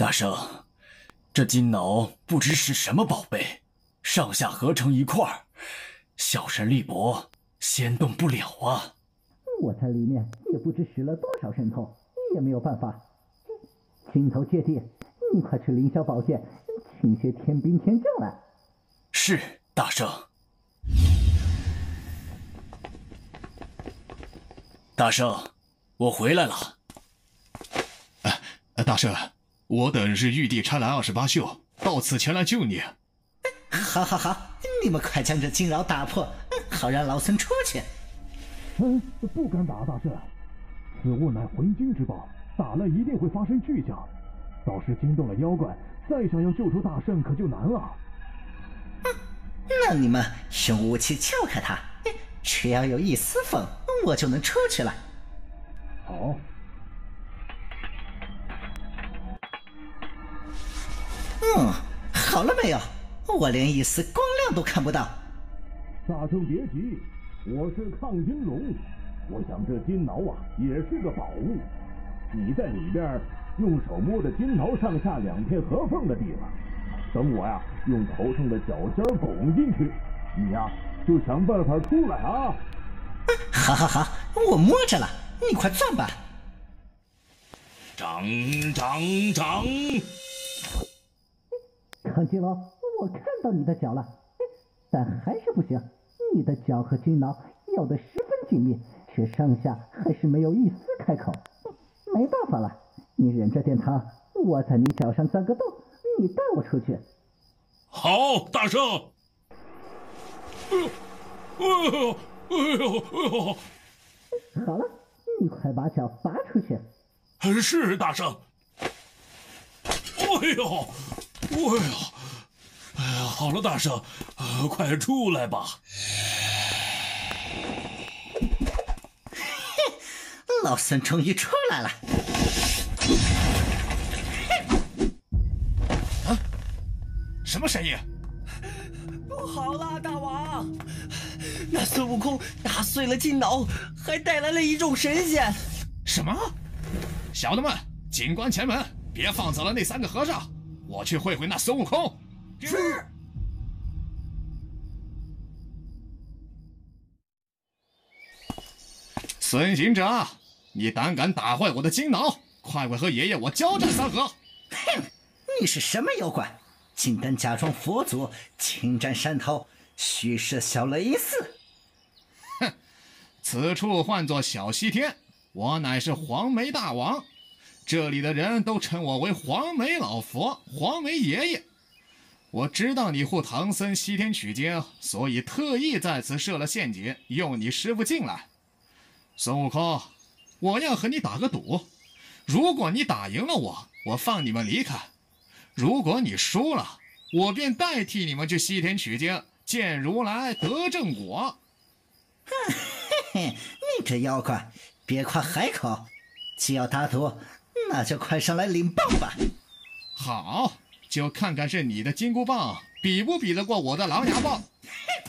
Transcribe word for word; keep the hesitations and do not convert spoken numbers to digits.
大圣，这金挠不知是什么宝贝，上下合成一块儿，小神力薄，先动不了啊！ 我在里面也不知使了多少神通，也没有办法。金头姐弟，你快去凌霄宝殿请些天兵天将来。 是，大圣。大圣，我回来了。 大圣，我等是玉帝差来二十八宿，到此前来救你。 好好好，你们快将这金扰打破，好让老孙出去。 嗯，不敢打，大圣，此物乃魂金之宝，打了一定会发生巨响，倒是惊动了妖怪，再想要救出大圣可就难了。 那你们用武器撬开它，只要有一丝缝，我就能出去了。 好。 嗯，好了没有？我连一丝光亮都看不到。 大圣别急，我是亢金龙，我想这金挠啊也是个宝物。你在里边用手摸着金挠上下两片合缝的地方，等我呀用头上的脚尖拱进去，你呀就想办法出来啊！ 好好好，我摸着了，你快钻吧。 长长长！ 亢金龙，我看到你的脚了，但还是不行。你的脚和金挠咬得十分紧密，却上下还是没有一丝开口。没办法了，你忍着点疼，我在你脚上钻个洞，你带我出去。 好，大圣。哎呦，哎呦，哎呦，哎呦！ 好了，你快把脚拔出去。 是，大圣。哎呦！哎呀，哎呀，好了，大圣，呃，快出来吧！ 老孙终于出来了。 啊！什么声音？ 不好了，大王！那孙悟空打碎了金挠，还带来了一众神仙。 什么？小的们，紧关前门，别放走了那三个和尚。我去会会那孙悟空。 是。 孙行者，你胆敢打坏我的金挠，快快和爷爷我交战三合！ 哼，你是什么妖怪？竟敢假装佛祖，侵占山头，虚设小雷音寺！ 哼，此处唤作小西天，我乃是黄眉大王。这里的人都称我为黄眉老佛、黄眉爷爷。我知道你护唐僧西天取经，所以特意在此设了陷阱，诱你师父进来。孙悟空，我要和你打个赌，如果你打赢了我，我放你们离开；如果你输了，我便代替你们去西天取经，见如来得正果。 哼，嘿嘿，你这妖怪，别夸海口，既要打赌，那就快上来领棒吧！ 好，就看看是你的金箍棒比不比得过我的狼牙棒。